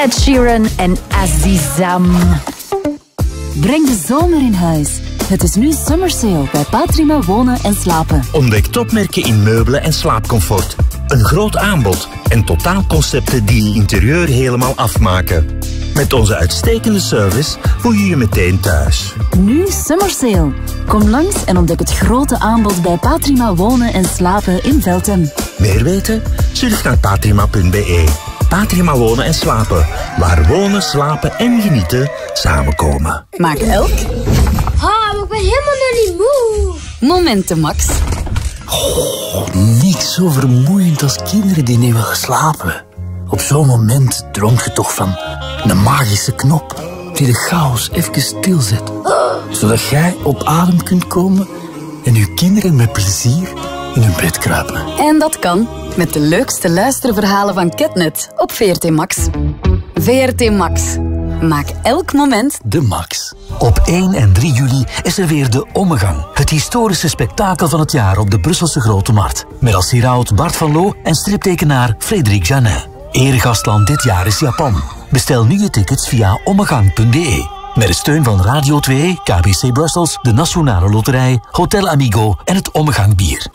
Ed Sheeran en Azizam. Breng de zomer in huis. Het is nu Summer Sale bij Patrima Wonen en Slapen. Ontdek topmerken in meubelen en slaapcomfort. Een groot aanbod en totaalconcepten die je interieur helemaal afmaken. Met onze uitstekende service voel je je meteen thuis. Nu Summer Sale. Kom langs en ontdek het grote aanbod bij Patrima Wonen en Slapen in Veltem. Meer weten? Surf naar patrima.be. Patrima Wonen en Slapen. Waar wonen, slapen en genieten samenkomen. Maak elk maar ik ben helemaal nog niet moe. momenten, Max. Niks zo vermoeiend als kinderen die niet willen slapen. Op zo'n moment droomt je toch van een magische knop die de chaos even stilzet. Zodat jij op adem kunt komen en je kinderen met plezier in hun bed kruipen. En dat kan met de leukste luisterverhalen van Ketnet op VRT Max. VRT Max. Maak elk moment de max. Op 1 en 3 juli is er weer de Ommegang. Het historische spektakel van het jaar op de Brusselse Grote Markt. Met als heraut Bart van Loo en striptekenaar Frederik Janin. Eregastland dit jaar is Japan. Bestel nu je tickets via ommegang.de. Met de steun van Radio 2, KBC Brussels, de Nationale Loterij, Hotel Amigo en het Ommegang Bier.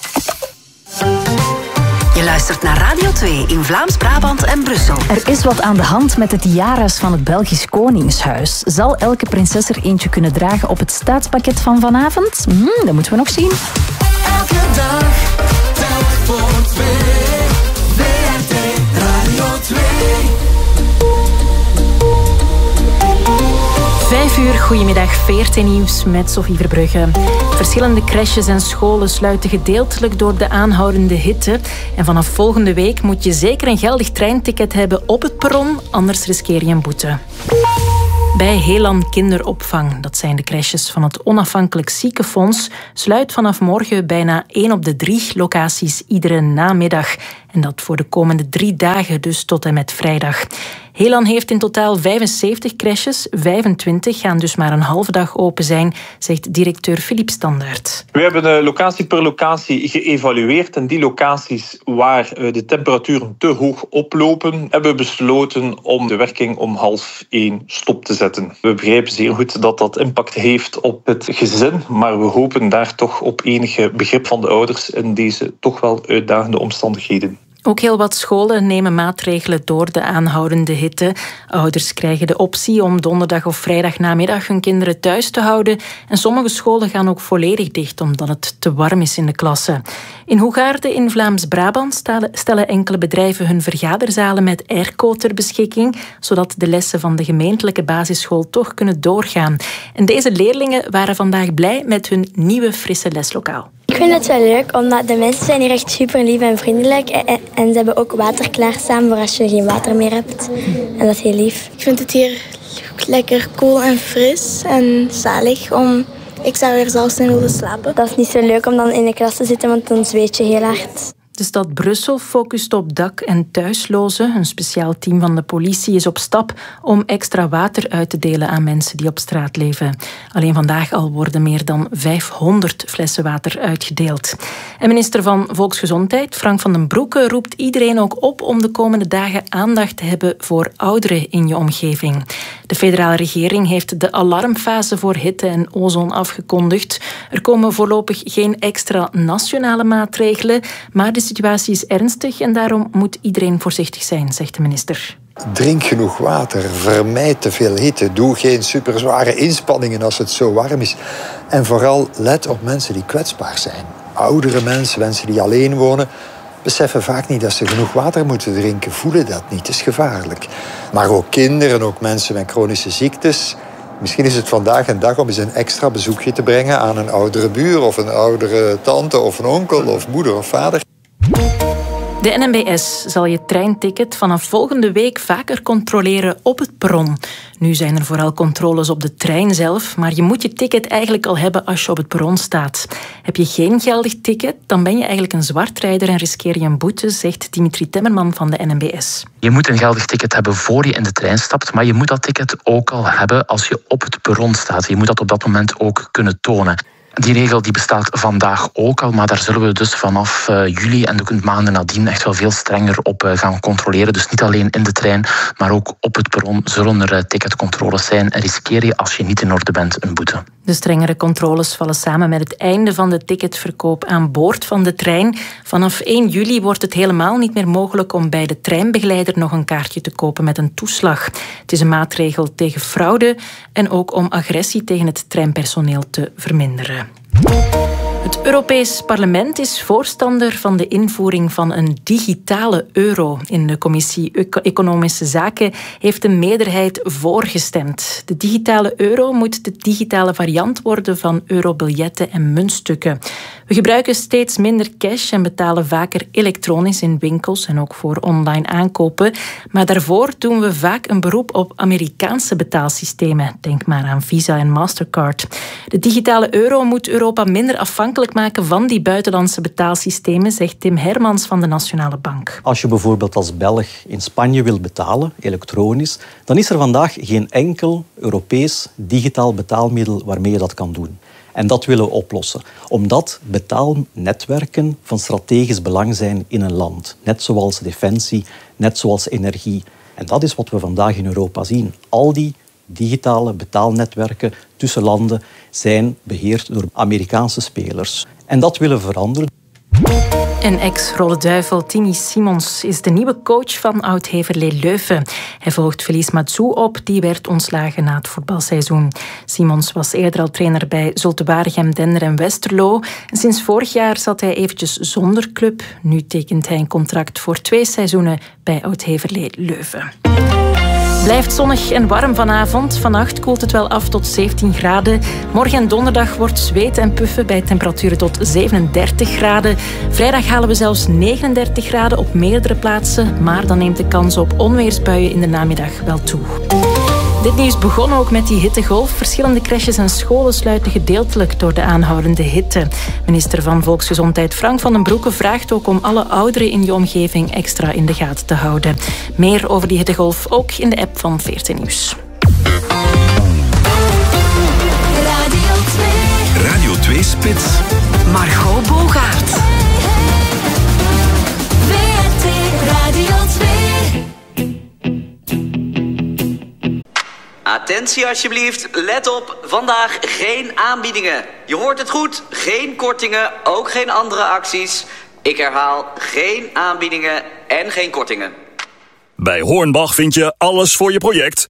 Je luistert naar Radio 2 in Vlaams-Brabant en Brussel. Er is wat aan de hand met de tiara's van het Belgisch Koningshuis. Zal elke prinses er eentje kunnen dragen op het staatspakket van vanavond? Dat moeten we nog zien. Elke dag, telk voor 2. VRT Radio 2. 5 uur, goedemiddag, VRT Nieuws met Sophie Verbrugge. Verschillende crèches en scholen sluiten gedeeltelijk door de aanhoudende hitte. En vanaf volgende week moet je zeker een geldig treinticket hebben op het perron, anders riskeer je een boete. Bij Helan Kinderopvang, dat zijn de crèches van het Onafhankelijk Ziekenfonds, sluit vanaf morgen bijna 1 op de 3 locaties iedere namiddag. En dat voor de komende 3 dagen, dus tot en met vrijdag. Helan heeft in totaal 75 crèches, 25 gaan dus maar een halve dag open zijn, zegt directeur Philippe Standaert. We hebben locatie per locatie geëvalueerd en die locaties waar de temperaturen te hoog oplopen, hebben we besloten om de werking om 12:30 stop te zetten. We begrijpen zeer goed dat dat impact heeft op het gezin, maar we hopen daar toch op enige begrip van de ouders in deze toch wel uitdagende omstandigheden. Ook heel wat scholen nemen maatregelen door de aanhoudende hitte. Ouders krijgen de optie om donderdag of vrijdagnamiddag hun kinderen thuis te houden. En sommige scholen gaan ook volledig dicht omdat het te warm is in de klassen. In Hoegaarden in Vlaams-Brabant stellen enkele bedrijven hun vergaderzalen met airco ter beschikking, zodat de lessen van de gemeentelijke basisschool toch kunnen doorgaan. En deze leerlingen waren vandaag blij met hun nieuwe frisse leslokaal. Ik vind het wel leuk, omdat de mensen zijn hier echt super lief en vriendelijk. En ze hebben ook water klaarstaan voor als je geen water meer hebt. En dat is heel lief. Ik vind het hier lekker koel en fris en zalig. Ik zou er zelfs in willen slapen. Dat is niet zo leuk om dan in de klas te zitten, want dan zweet je heel hard. De stad Brussel focust op dak- en thuislozen. Een speciaal team van de politie is op stap om extra water uit te delen aan mensen die op straat leven. Alleen vandaag al worden meer dan 500 flessen water uitgedeeld. En minister van Volksgezondheid, Frank van den Broeke, roept iedereen ook op om de komende dagen aandacht te hebben voor ouderen in je omgeving. De federale regering heeft de alarmfase voor hitte en ozon afgekondigd. Er komen voorlopig geen extra nationale maatregelen, maar de situatie is ernstig en daarom moet iedereen voorzichtig zijn, zegt de minister. Drink genoeg water, vermijd te veel hitte, doe geen superzware inspanningen als het zo warm is. En vooral let op mensen die kwetsbaar zijn. Oudere mensen, mensen die alleen wonen, beseffen vaak niet dat ze genoeg water moeten drinken, voelen dat niet, het is gevaarlijk. Maar ook kinderen, ook mensen met chronische ziektes. Misschien is het vandaag een dag om eens een extra bezoekje te brengen aan een oudere buur of een oudere tante of een onkel of moeder of vader. De NMBS zal je treinticket vanaf volgende week vaker controleren op het perron. Nu zijn er vooral controles op de trein zelf, maar je moet je ticket eigenlijk al hebben als je op het perron staat. Heb je geen geldig ticket, dan ben je eigenlijk een zwartrijder en riskeer je een boete, zegt Dimitri Temmerman van de NMBS. Je moet een geldig ticket hebben voor je in de trein stapt, maar je moet dat ticket ook al hebben als je op het perron staat. Je moet dat op dat moment ook kunnen tonen. Die regel die bestaat vandaag ook al, maar daar zullen we dus vanaf juli en de maanden nadien echt wel veel strenger op gaan controleren. Dus niet alleen in de trein, maar ook op het perron zullen er ticketcontroles zijn. En riskeer je, als je niet in orde bent, een boete. De strengere controles vallen samen met het einde van de ticketverkoop aan boord van de trein. Vanaf 1 juli wordt het helemaal niet meer mogelijk om bij de treinbegeleider nog een kaartje te kopen met een toeslag. Het is een maatregel tegen fraude en ook om agressie tegen het treinpersoneel te verminderen. Het Europees Parlement is voorstander van de invoering van een digitale euro. In de Commissie Economische Zaken heeft een meerderheid voorgestemd. De digitale euro moet de digitale variant worden van eurobiljetten en muntstukken. We gebruiken steeds minder cash en betalen vaker elektronisch in winkels en ook voor online aankopen. Maar daarvoor doen we vaak een beroep op Amerikaanse betaalsystemen. Denk maar aan Visa en Mastercard. De digitale euro moet Europa minder afhankelijk maken van die buitenlandse betaalsystemen, zegt Tim Hermans van de Nationale Bank. Als je bijvoorbeeld als Belg in Spanje wil betalen, elektronisch, dan is er vandaag geen enkel Europees digitaal betaalmiddel waarmee je dat kan doen. En dat willen we oplossen. Omdat betaalnetwerken van strategisch belang zijn in een land. Net zoals defensie, net zoals energie. En dat is wat we vandaag in Europa zien. Al die digitale betaalnetwerken tussen landen zijn beheerd door Amerikaanse spelers. En dat willen we veranderen. En ex-Rode Duivel Timmy Simons is de nieuwe coach van Oud-Heverlee Leuven. Hij volgt Felice Matsou op, die werd ontslagen na het voetbalseizoen. Simons was eerder al trainer bij Zulte Waregem, Dender en Westerlo. En sinds vorig jaar zat hij eventjes zonder club. Nu tekent hij een contract voor 2 seizoenen bij Oud-Heverlee Leuven. Blijft zonnig en warm vanavond. Vannacht koelt het wel af tot 17 graden. Morgen en donderdag wordt zweet en puffen bij temperaturen tot 37 graden. Vrijdag halen we zelfs 39 graden op meerdere plaatsen. Maar dan neemt de kans op onweersbuien in de namiddag wel toe. Dit nieuws begon ook met die hittegolf. Verschillende crèches en scholen sluiten gedeeltelijk door de aanhoudende hitte. Minister van Volksgezondheid Frank van den Broeke vraagt ook om alle ouderen in je omgeving extra in de gaten te houden. Meer over die hittegolf ook in de app van VRT Nieuws. Radio 2 Spits. Margot Bogaert. VRT Radio 2. Attentie alsjeblieft, let op, vandaag geen aanbiedingen. Je hoort het goed, geen kortingen, ook geen andere acties. Ik herhaal, geen aanbiedingen en geen kortingen. Bij Hornbach vind je alles voor je project.